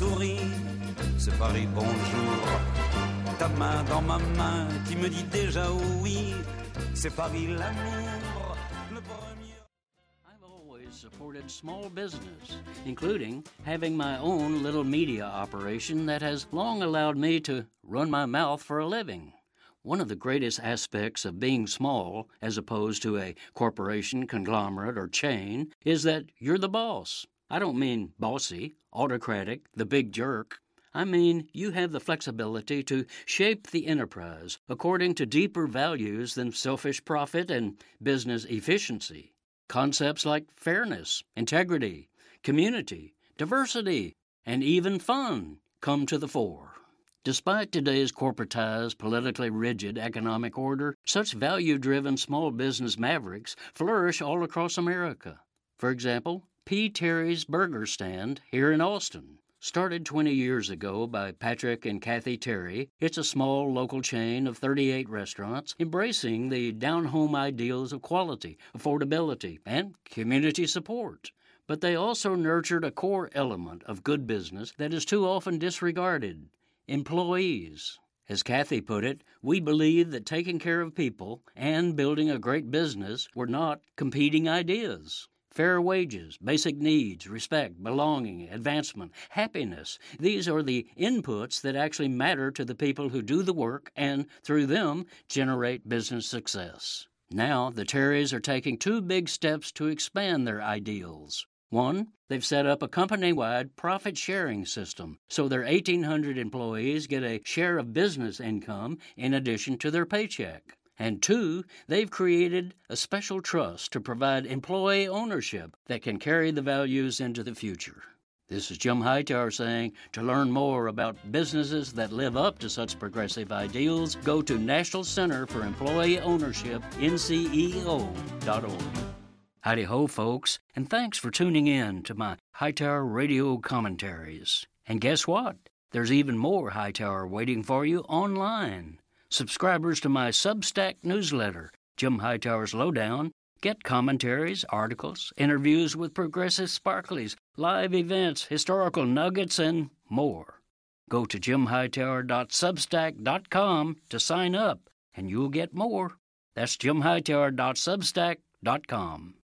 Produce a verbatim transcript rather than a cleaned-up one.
souris, c'est Paris, bonjour. Ta main dans ma main qui me dit déjà oui, c'est Paris l'amour, le premier. I've always supported small business, including having my own little media operation that has long allowed me to run my mouth for a living. One of the greatest aspects of being small, as opposed to a corporation, conglomerate, or chain, is that you're the boss. I don't mean bossy, autocratic, the big jerk. I mean you have the flexibility to shape the enterprise according to deeper values than selfish profit and business efficiency. Concepts like fairness, integrity, community, diversity, and even fun come to the fore. Despite today's corporatized, politically rigid economic order, such value-driven small business mavericks flourish all across America. For example, P. Terry's Burger Stand here in Austin. Started twenty years ago by Patrick and Kathy Terry, it's a small local chain of thirty-eight restaurants embracing the down-home ideals of quality, affordability, and community support. But they also nurtured a core element of good business that is too often disregarded: employees. As Kathy put it, we believe that taking care of people and building a great business were not competing ideas. Fair wages, basic needs, respect, belonging, advancement, happiness. These are the inputs that actually matter to the people who do the work and, through them, generate business success. Now, the Terrys are taking two big steps to expand their ideals. One, they've set up a company-wide profit-sharing system, so their eighteen hundred employees get a share of business income in addition to their paycheck. And two, they've created a special trust to provide employee ownership that can carry the values into the future. This is Jim Hightower saying, to learn more about businesses that live up to such progressive ideals, go to National Center for Employee Ownership, N C E O dot org. Howdy-ho, folks, and thanks for tuning in to my Hightower Radio commentaries. And guess what? There's even more Hightower waiting for you online. Subscribers to my Substack newsletter, Jim Hightower's Lowdown, get commentaries, articles, interviews with progressive sparklies, live events, historical nuggets, and more. Go to jim hightower dot substack dot com to sign up, and you'll get more. That's jim hightower dot substack dot com.